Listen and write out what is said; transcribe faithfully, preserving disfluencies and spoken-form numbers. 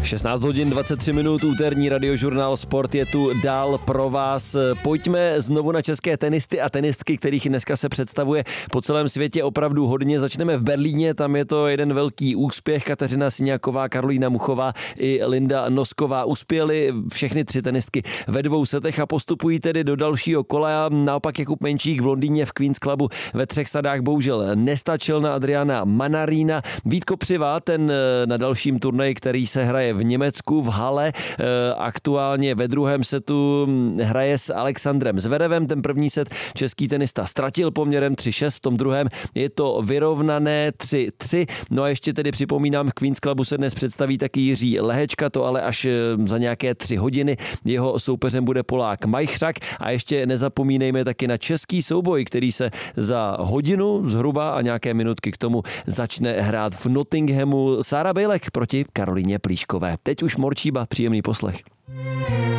šestnáct hodin dvacet tři minut, úterní radiožurnál Sport je tu dál pro vás. Pojďme znovu na české tenisty a tenistky, kterých dneska se představuje po celém světě opravdu hodně. Začneme v Berlíně, tam je to jeden velký úspěch. Kateřina Siniaková, Karolína Muchová i Linda Nosková uspěly všechny tři tenistky ve dvou setech a postupují tedy do dalšího kola. Naopak Jakub Menčík v Londýně v Queen's Clubu ve třech sadách bohužel nestačil na Adriana Manarína. Vít Kopřiva, ten na dalším turnaji, který se hraje v Německu v hale, aktuálně ve druhém setu hraje s Alexandrem Zverevem. Ten první set český tenista ztratil poměrem tři šest, v tom druhém je to vyrovnané tři tři. No a ještě tedy připomínám, v Queen's Clubu se dnes představí taky Jiří Lehečka, to ale až za nějaké tři hodiny. Jeho soupeřem bude Polák Majchřak a ještě nezapomínejme taky na český souboj, který se za hodinu zhruba a nějaké minutky k tomu začne hrát v Nottinghamu. Sára Bejlek proti Karolíně Plíškové. Teď už Morčíba, příjemný poslech.